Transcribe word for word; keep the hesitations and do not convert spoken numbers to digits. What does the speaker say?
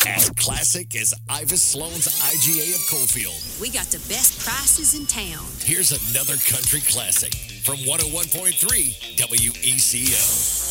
As classic as Ivis Sloan's I G A of Coalfield. We got the best prices in town. Here's another country classic from one oh one point three W E C O.